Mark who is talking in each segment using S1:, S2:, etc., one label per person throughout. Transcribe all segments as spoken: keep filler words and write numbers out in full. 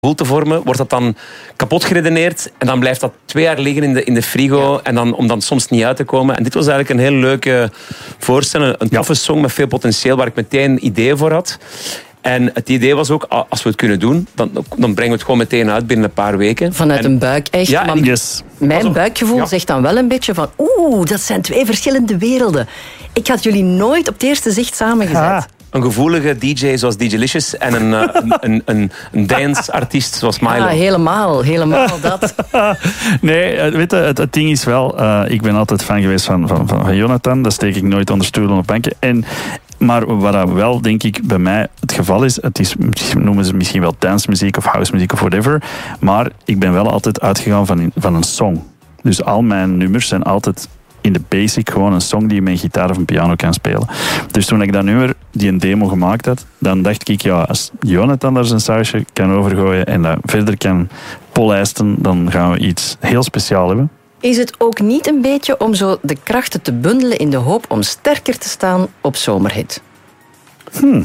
S1: boel te vormen, wordt dat dan kapot geredeneerd en dan blijft dat twee jaar liggen in de, in de frigo ja. en dan, om dan soms niet uit te komen. En dit was eigenlijk een heel leuke voorstelling, een toffe ja. song met veel potentieel waar ik meteen ideeën voor had. En het idee was ook, als we het kunnen doen, dan, dan brengen we het gewoon meteen uit binnen een paar weken.
S2: Vanuit
S1: en,
S2: een buik, echt.
S1: Ja,
S2: maar
S1: yes.
S2: Mijn buikgevoel ja. zegt dan wel een beetje van, oeh, dat zijn twee verschillende werelden. Ik had jullie nooit op het eerste zicht samengezet. Ha.
S1: Een gevoelige D J zoals D J Licious en een, uh, een, een, een, een dance-artiest zoals Milo.
S2: Ja, helemaal, helemaal dat.
S3: Nee, weet je, het, het ding is wel, uh, ik ben altijd fan geweest van, van, van Jonathan. Dat steek ik nooit onder stoelen op banken. En Maar wat wel, denk ik, bij mij het geval is, het is, noemen ze misschien wel dancemuziek of housemuziek of whatever, maar ik ben wel altijd uitgegaan van, van een song. Dus al mijn nummers zijn altijd in de basic gewoon een song die je met een gitaar of een piano kan spelen. Dus toen ik dat nummer, die een demo gemaakt had, dan dacht ik, ja, als Jonathan daar zijn sausje kan overgooien en dat verder kan polijsten, dan gaan we iets heel speciaals hebben.
S2: Is het ook niet een beetje om zo de krachten te bundelen in de hoop om sterker te staan op Zomerhit?
S3: Hmm.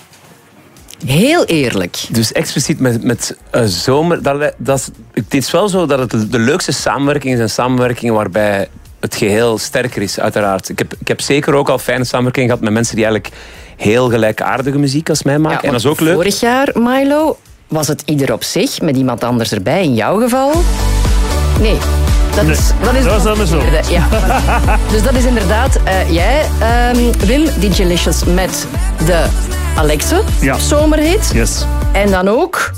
S2: Heel eerlijk.
S1: Dus expliciet met, met uh, zomer... Dat, dat, het is wel zo dat het de leukste samenwerkingen zijn samenwerkingen waarbij het geheel sterker is, uiteraard. Ik heb, ik heb zeker ook al fijne samenwerkingen gehad met mensen die eigenlijk heel gelijkaardige muziek als mij maken. Ja, en dat is ook leuk.
S2: Vorig jaar, Milo, was het ieder op zich, met iemand anders erbij. In jouw geval? Nee. Dat
S3: nee,
S2: is, dat is
S3: dat was andersom.
S2: Ja, dus dat is inderdaad uh, jij, um, Wim, D J Licious met de Alexe,
S3: ja.
S2: Zomerhit.
S3: Yes.
S2: En dan ook...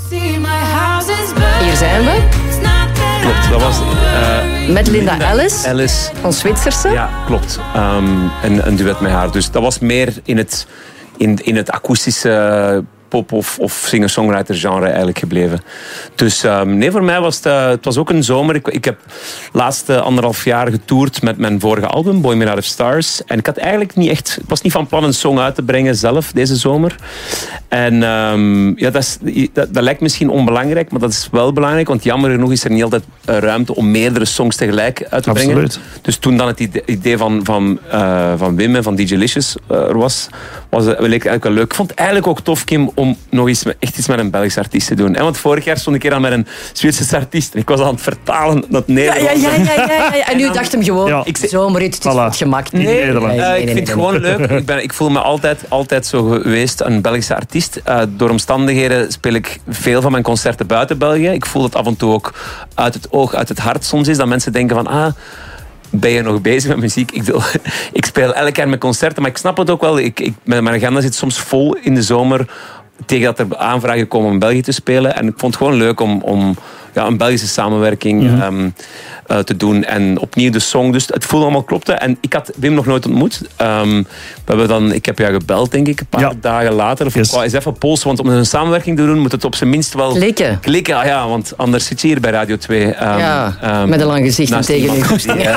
S2: Hier zijn we.
S1: Klopt, dat was... Uh,
S2: met Linda, Linda Ellis,
S1: Ellis,
S2: ons Zwitserse.
S1: Ja, klopt. Um, en een duet met haar. Dus dat was meer in het, in, in het akoestische pop- of, of singer-songwriter genre eigenlijk gebleven. Dus um, nee, voor mij was het, uh, het was ook een zomer. Ik, ik heb de laatste anderhalf jaar getoerd met mijn vorige album, Boy Made Out of Stars. En ik had eigenlijk niet echt... Ik was niet van plan een song uit te brengen zelf, deze zomer. En um, ja, dat, is, dat, dat lijkt misschien onbelangrijk, maar dat is wel belangrijk, want jammer genoeg is er niet altijd ruimte om meerdere songs tegelijk uit te brengen.
S3: Absoluut.
S1: Dus toen dan het idee van, van, uh, van Wim en van D J Licious uh, er was, was het eigenlijk wel leuk. Ik vond het eigenlijk ook tof, Kim, om nog eens met, echt iets met een Belgische artiest te doen. Want vorig jaar stond ik hier aan met een Zwitserse artiest en ik was aan het vertalen dat Nederlands.
S2: Ja, ja, ja, ja, ja, ja. En nu dacht hem gewoon, ja. ik Zomerhit, het is
S3: voilà.
S2: goed gemaakt.
S1: Nee,
S3: nee, nee, nee,
S1: uh,
S3: nee,
S1: ik vind
S3: nee,
S1: het gewoon leuk. Ik, ben, ik voel me altijd, altijd zo geweest, een Belgische artiest. Uh, door omstandigheden speel ik veel van mijn concerten buiten België. Ik voel dat af en toe ook uit het oog, uit het hart soms is. Dat mensen denken van, ah, ben je nog bezig met muziek? Ik, bedoel, ik speel elk jaar met concerten, maar ik snap het ook wel. Ik, ik, mijn agenda zit soms vol in de zomer, tegen dat er aanvragen komen om in België te spelen. En ik vond het gewoon leuk om, om ja, een Belgische samenwerking mm-hmm. um, uh, te doen. En opnieuw de song. Dus het voelde allemaal klopte. En ik had Wim nog nooit ontmoet. Um, we hebben dan, ik heb jou gebeld, denk ik, een paar ja. dagen later. Of yes. ik wou eens even polsen, want om een samenwerking te doen moet het op zijn minst wel...
S2: Klikken.
S1: Klikken, ah, ja, want anders zit je hier bij Radio twee. Um,
S2: ja,
S1: um,
S2: met een lang gezicht en tegen je goesting.
S1: Ja.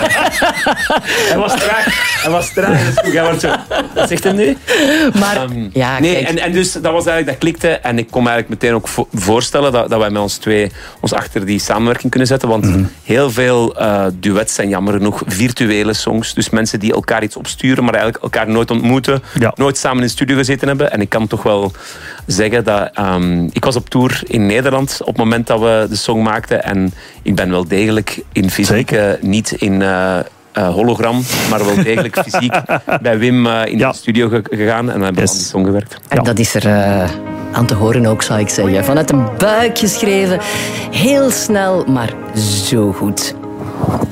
S1: Hij was traag. Hij was traag. Dus hij wordt zo... Wat zegt hij nu?
S2: Maar, um, ja,
S1: nee, en, en dus dat was eigenlijk, dat klikte. En ik kon me eigenlijk meteen ook vo- voorstellen dat, dat wij met ons twee ons achter die samenwerking kunnen zetten. Want mm-hmm. heel veel uh, duets zijn jammer genoeg virtuele songs. Dus mensen die elkaar iets opsturen, maar eigenlijk elkaar nooit ontmoeten. Ja. Nooit samen in de studio gezeten hebben. En ik kan toch wel zeggen dat... Um, ik was op tour in Nederland op het moment dat we de song maakten. En ik ben wel degelijk in fysiek, uh, niet in... Uh, Uh, hologram, maar wel degelijk fysiek bij Wim uh, in ja. de studio ge- gegaan en we hebben yes. aan die song gewerkt.
S2: En ja. dat is er uh, aan te horen ook, zou ik zeggen. Vanuit een buik geschreven, heel snel, maar zo goed.